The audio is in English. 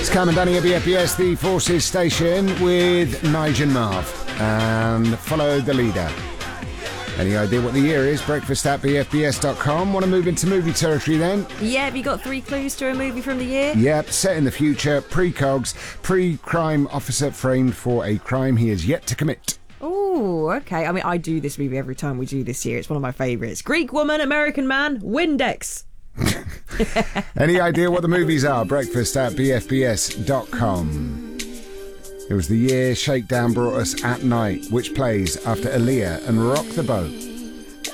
It's Cam and Danny at BFBS, the Forces station, with Nige and Marv. And follow the leader. Any idea what the year is? Breakfast at BFBS.com. Want to move into movie territory then? Yeah, have you got 3 clues to a movie from the year? Yep, set in the future, pre-cogs, pre-crime officer framed for a crime he has yet to commit. Oh, okay. I mean, I do this movie every time we do this year. It's one of my favourites. Greek woman, American man, Windex. Any idea what the movies are? Breakfast at BFBS.com. It was the year Shakedown brought us At Night, which plays after Aaliyah and Rock the Boat.